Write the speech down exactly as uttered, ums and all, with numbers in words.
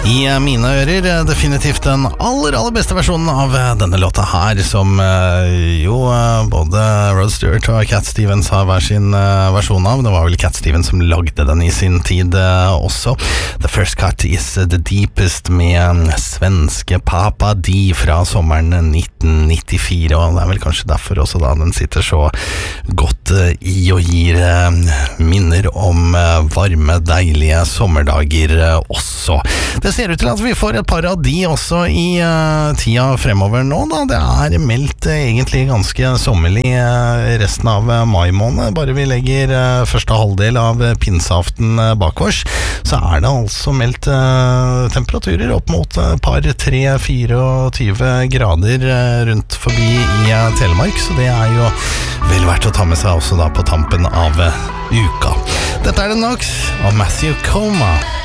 I mine ører definitivt den aller, aller beste versjonen av denne låta her, som jo både Rod Stewart og Cat Stevens har hver sin versjon av. Det var vel Cat Stevens som lagde den i sin tid også. The First Cut Is The Deepest med svenske Papa D fra sommeren nitten nittifire, og det er vel kanskje derfor også da den sitter så godt i og gir minner om varme, deilige sommerdager også. Det ser ut til at vi får et par av de også i uh, tida fremover nå da. Det er meldt uh, egentlig ganske sommerlig uh, resten av uh, mai måned. Bare vi legger uh, første halvdel av uh, pinseaften uh, bak oss, så er det altså meldt uh, temperaturer opp mot uh, par tre fireogtyve grader uh, rundt forbi i uh, Telemark, så det er jo vel verdt å ta med seg også da på tampen av uh, uka. Dette er det Nox og Matthew Coma.